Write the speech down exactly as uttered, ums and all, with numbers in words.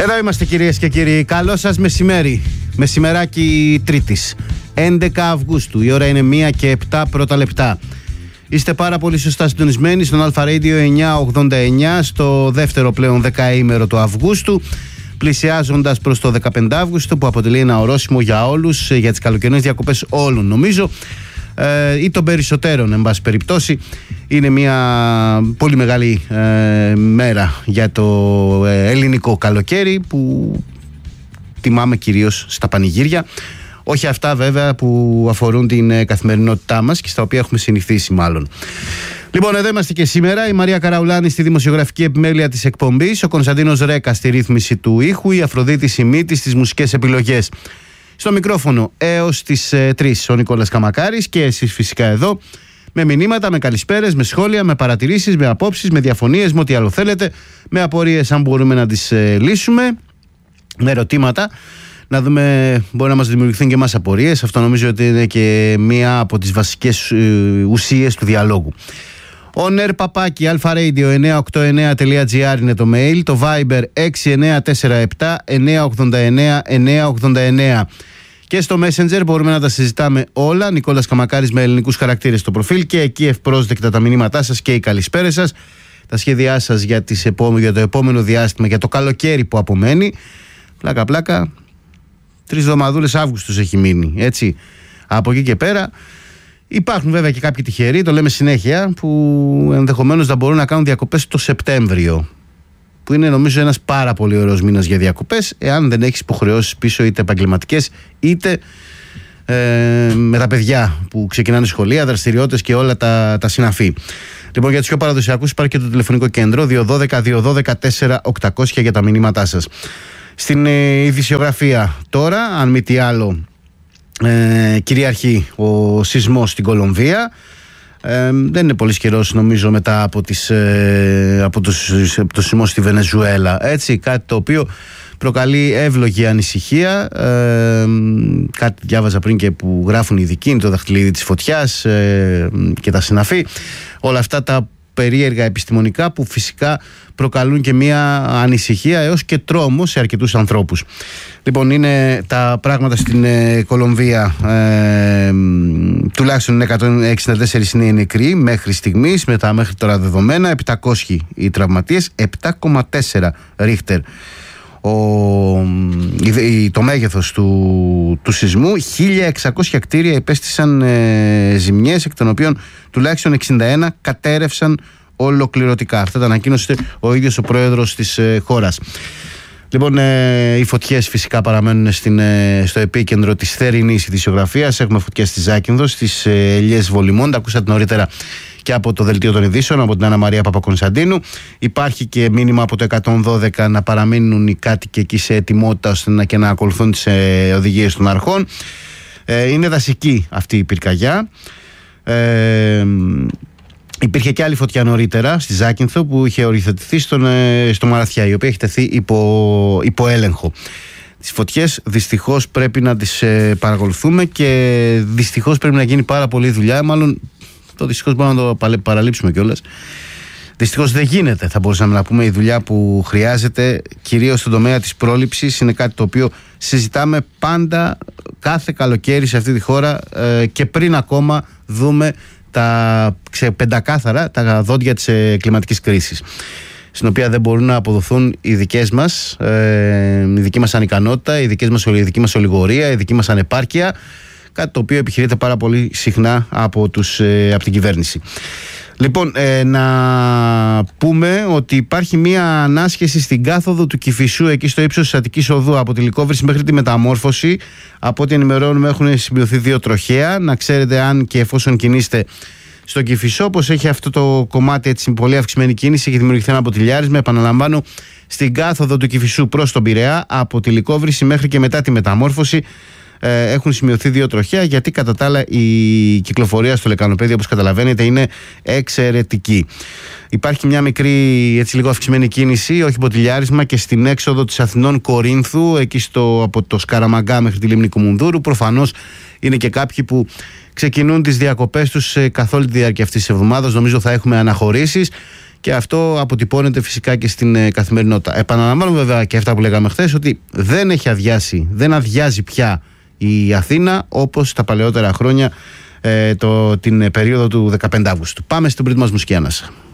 Εδώ είμαστε κυρίες και κύριοι. Καλό σας μεσημέρι. Μεσημεράκι Τρίτης, έντεκα Αυγούστου. Η ώρα είναι μία και επτά πρώτα λεπτά. Είστε πάρα πολύ σωστά συντονισμένοι στον Αλφα Radio εννιακόσια ογδόντα εννιά, στο δεύτερο πλέον δεκαήμερο του Αυγούστου, πλησιάζοντας προς το δεκαπέντε Αυγούστου, που αποτελεί ένα ορόσημο για όλους, για τις καλοκαιρινές διακοπές όλων νομίζω, ε, ή των περισσότερων εν πάση περιπτώσει. Είναι μια πολύ μεγάλη ε, μέρα για το ε, ελληνικό καλοκαίρι, που τιμάμε κυρίως στα πανηγύρια. Όχι αυτά βέβαια που αφορούν την ε, καθημερινότητά μας και στα οποία έχουμε συνηθίσει μάλλον. Λοιπόν, εδώ είμαστε και σήμερα. Η Μαρία Καραουλάνη στη δημοσιογραφική επιμέλεια της εκπομπής, ο Κωνσταντίνος Ρέκα στη ρύθμιση του ήχου, η Αφροδίτη Σιμίτη στις μουσικές επιλογές. Στο μικρόφωνο έως τις ε, τρεις ο Νικόλας Καμακάρης, και εσείς φυσικά εδώ με μηνύματα, με καλησπέρες, με σχόλια, με παρατηρήσεις, με απόψεις, με διαφωνίες, με ό,τι άλλο θέλετε, με απορίες αν μπορούμε να τις ε, λύσουμε, με ερωτήματα. Να δούμε, μπορεί να μας δημιουργηθούν και εμάς απορίες. Αυτό νομίζω ότι είναι και μία από τις βασικές ε, ουσίες του διαλόγου. On air παπάκι αλφα-radio εννιακόσια ογδόντα εννέα τελεία τζι άρ είναι το mail. Το Viber έξι εννέα τέσσερα επτά εννιακόσια ογδόντα εννέα εννιακόσια ογδόντα εννέα. Και στο Messenger μπορούμε να τα συζητάμε όλα. Νικόλας Καμακάρης με ελληνικούς χαρακτήρες στο προφίλ, και εκεί ευπρόσδεκτα τα μηνύματά σας και οι καλησπέρες σας, τα σχέδιά σας για, τις επόμε- για το επόμενο διάστημα, για το καλοκαίρι που απομένει. Πλάκα πλάκα, τρεις εβδομαδούλες Αύγουστος έχει μείνει, έτσι. Από εκεί και πέρα υπάρχουν βέβαια και κάποιοι τυχεροί, το λέμε συνέχεια, που ενδεχομένως να μπορούν να κάνουν διακοπές το Σεπτέμβριο, που είναι νομίζω ένας πάρα πολύ ωραίος μήνας για διακοπές, εάν δεν έχεις υποχρεώσεις πίσω, είτε επαγγελματικές είτε ε, με τα παιδιά που ξεκινάνε σχολεία, δραστηριότητες και όλα τα, τα συναφή. Λοιπόν, για τους πιο παραδοσιακούς υπάρχει και το τηλεφωνικό κέντρο δύο ένα δύο δύο ένα δύο τέσσερα οκτακόσια για τα μηνύματά σας. Στην ε, ειδησιογραφία τώρα, αν μη τι άλλο, ε, κυριαρχεί ο σεισμός στην Κολομβία. Ε, δεν είναι πολύ καιρός νομίζω μετά από, τις, ε, από, το, από το σεισμό στη Βενεζουέλα, έτσι, κάτι το οποίο προκαλεί εύλογη ανησυχία. ε, κάτι διάβαζα πριν και που γράφουν οι ειδικοί, είναι το δαχτυλίδι της φωτιάς ε, και τα συναφή, όλα αυτά τα περίεργα επιστημονικά που φυσικά προκαλούν και μια ανησυχία έως και τρόμο σε αρκετούς ανθρώπους. Λοιπόν, είναι τα πράγματα στην ε, Κολομβία, ε, τουλάχιστον εκατόν εξήντα τέσσερις είναι οι νεκροί μέχρι στιγμής, με τα μέχρι τώρα δεδομένα, επτακόσιοι οι τραυματίες, επτά κόμμα τέσσερα ρίχτερ ο, η, το μέγεθος του, του σεισμού. χίλια εξακόσια κτίρια υπέστησαν ε, ζημιές, εκ των οποίων τουλάχιστον εξήντα ένα κατέρευσαν ολοκληρωτικά. Αυτά τα ανακοίνωσε ο ίδιος ο πρόεδρος της ε, χώρας. Λοιπόν, ε, οι φωτιές φυσικά παραμένουν στην, ε, στο επίκεντρο της θερινής ειδησιογραφίας. Έχουμε φωτιές στη Ζάκυνθο, στις ε, Ελιές Βολημών. Τα ακούσατε νωρίτερα και από το Δελτίο των Ειδήσεων, από την Άννα Μαρία Παπακωνσταντίνου. Υπάρχει και μήνυμα από το εκατόν δώδεκα να παραμείνουν οι κάτοικοι εκεί σε ετοιμότητα, ώστε να, και να ακολουθούν τις ε, οδηγίες των αρχών. Ε, είναι δασική αυτή η πυρκαγιά. Ε, Υπήρχε και άλλη φωτιά νωρίτερα στη Ζάκυνθο που είχε οριοθετηθεί στον, στο Μαραθιά, η οποία έχει τεθεί υπό, υπό έλεγχο. Τις φωτιές δυστυχώς πρέπει να τις ε, παρακολουθούμε, και δυστυχώς πρέπει να γίνει πάρα πολλή δουλειά. Μάλλον το δυστυχώς μπορούμε να το παραλείψουμε κιόλας. Δυστυχώς δεν γίνεται, θα μπορούσαμε να πούμε. Η δουλειά που χρειάζεται, κυρίως στον τομέα της πρόληψης, είναι κάτι το οποίο συζητάμε πάντα κάθε καλοκαίρι σε αυτή τη χώρα, ε, και πριν ακόμα δούμε τα πεντακάθαρα τα δόντια της ε, κλιματικής κρίσης, στην οποία δεν μπορούν να αποδοθούν οι δικές μας, ε, η δική μας ανικανότητα, η δική μας, η δική μας ολιγορία, η δική μας ανεπάρκεια, κάτι το οποίο επιχειρείται πάρα πολύ συχνά από, τους, ε, από την κυβέρνηση. Λοιπόν, ε, να πούμε ότι υπάρχει μια ανάσχεση στην κάθοδο του Κηφισού, εκεί στο ύψος της Αττικής Οδού, από τη Λυκόβρηση μέχρι τη Μεταμόρφωση. Από ό,τι ενημερώνουμε, έχουν σημειωθεί δύο τροχαία. Να ξέρετε, αν και εφόσον κινείστε στο Κηφισό, πως έχει αυτό το κομμάτι έτσι πολύ αυξημένη κίνηση, έχει δημιουργηθεί ένα ποτηλιάρισμα. Επαναλαμβάνω, στην κάθοδο του Κηφισού προς τον Πειραιά, από τη Λυκόβρηση μέχρι και μετά τη Μεταμόρφωση, έχουν σημειωθεί δύο τροχαία, γιατί κατά τα άλλα η κυκλοφορία στο Λεκανοπέδιο, όπως καταλαβαίνετε, είναι εξαιρετική. Υπάρχει μια μικρή, έτσι λίγο αυξημένη κίνηση, όχι ποτηλιάρισμα, και στην έξοδο της Αθηνών Κορίνθου, εκεί στο, από το Σκαραμαγκά μέχρι τη λίμνη Κουμουνδούρου. Προφανώς είναι και κάποιοι που ξεκινούν τις διακοπές τους καθ' όλη τη διάρκεια αυτής της εβδομάδας. Νομίζω θα έχουμε αναχωρήσεις Και αυτό αποτυπώνεται φυσικά και στην ε, καθημερινότητα. Επαναλαμβάνω βέβαια και αυτά που λέγαμε χθες, ότι δεν έχει αδειάσει, δεν αδειάζει πια η Αθήνα όπως τα παλαιότερα χρόνια, ε, το, την περίοδο του δεκαπέντε Αυγούστου. Πάμε στην πρώτη μας μουσική ανάσα.